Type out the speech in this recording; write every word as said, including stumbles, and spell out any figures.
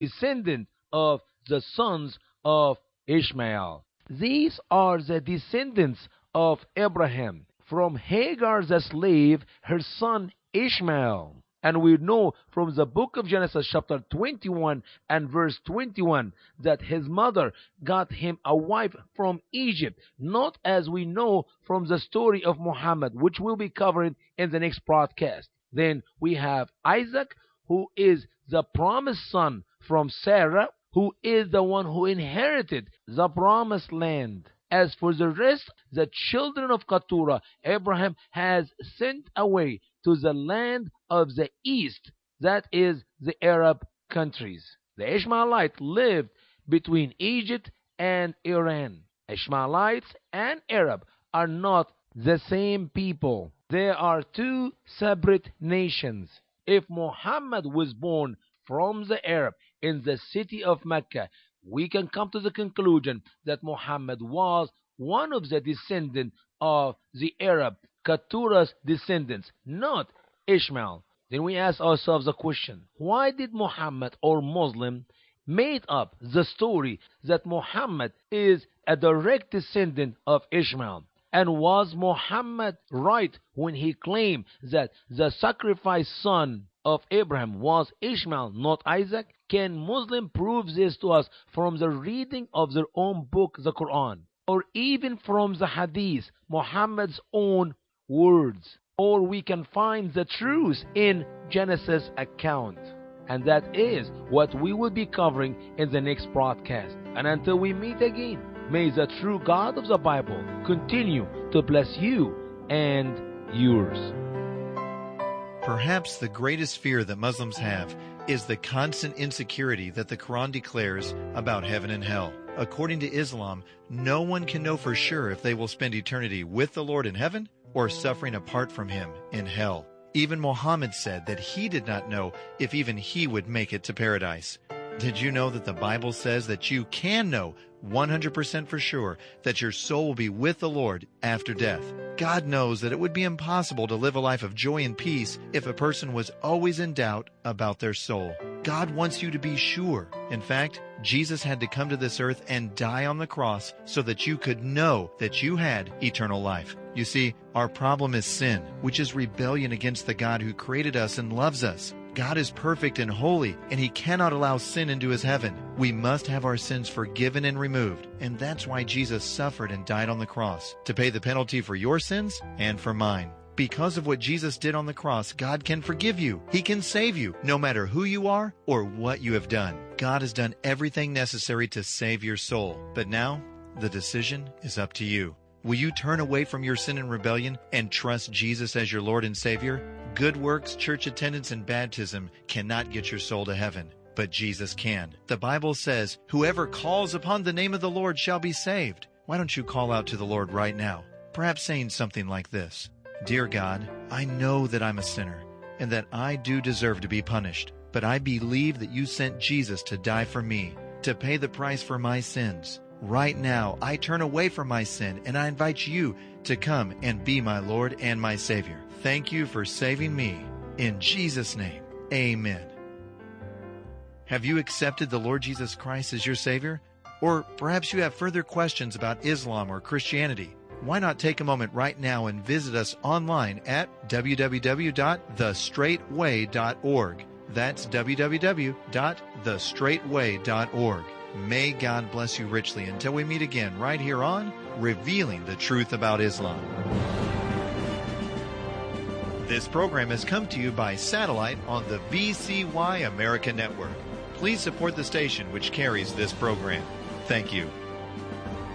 descendant of the sons of Ishmael. These are the descendants of Abraham. From Hagar the slave, her son Ishmael. And we know from the book of Genesis chapter twenty-one and verse twenty-one that his mother got him a wife from Egypt, not as we know from the story of Muhammad, which we'll be covering in the next broadcast. Then we have Isaac, who is the promised son from Sarah, who is the one who inherited the promised land. As for the rest, the children of Keturah, Abraham has sent away to the land of the east, that is the Arab countries. The Ishmaelites lived between Egypt and Iran. Ishmaelites and Arab are not the same people. They are two separate nations. If Muhammad was born from the Arab in the city of Mecca, we can come to the conclusion that Muhammad was one of the descendants of the Arab, Keturah's descendants, not Ishmael. Then we ask ourselves a question: why did Muhammad or Muslim made up the story that Muhammad is a direct descendant of Ishmael? And was Muhammad right when he claimed that the sacrificed son of Abraham was Ishmael, not Isaac? Can Muslim prove this to us from the reading of their own book, the Quran, or even from the Hadith, Muhammad's own words? Or we can find the truth in Genesis account. And that is what we will be covering in the next broadcast. And until we meet again, may the true God of the Bible continue to bless you and yours. Perhaps the greatest fear that Muslims have is the constant insecurity that the Quran declares about heaven and hell. According to Islam, no one can know for sure if they will spend eternity with the Lord in heaven or suffering apart from Him in hell. Even Muhammad said that he did not know if even he would make it to paradise. Did you know that the Bible says that you can know one hundred percent for sure that your soul will be with the Lord after death? God knows that it would be impossible to live a life of joy and peace if a person was always in doubt about their soul. God wants you to be sure. In fact, Jesus had to come to this earth and die on the cross so that you could know that you had eternal life. You see, our problem is sin, which is rebellion against the God who created us and loves us. God is perfect and holy, and He cannot allow sin into His heaven. We must have our sins forgiven and removed, and that's why Jesus suffered and died on the cross, to pay the penalty for your sins and for mine. Because of what Jesus did on the cross, God can forgive you. He can save you, no matter who you are or what you have done. God has done everything necessary to save your soul. But now, the decision is up to you. Will you turn away from your sin and rebellion and trust Jesus as your Lord and Savior? Good works, church attendance, and baptism cannot get your soul to heaven, but Jesus can. The Bible says, "Whoever calls upon the name of the Lord shall be saved." Why don't you call out to the Lord right now? Perhaps saying something like this: Dear God, I know that I'm a sinner and that I do deserve to be punished, but I believe that you sent Jesus to die for me, to pay the price for my sins. Right now, I turn away from my sin and I invite you to come and be my Lord and my Savior. Thank you for saving me. In Jesus' name, amen. Have you accepted the Lord Jesus Christ as your Savior? Or perhaps you have further questions about Islam or Christianity. Why not take a moment right now and visit us online at w w w dot the straight way dot org. That's w w w dot the straight way dot org. May God bless you richly until we meet again right here on Revealing the Truth About Islam. This program has come to you by satellite on the V C Y America Network. Please support the station which carries this program. Thank you.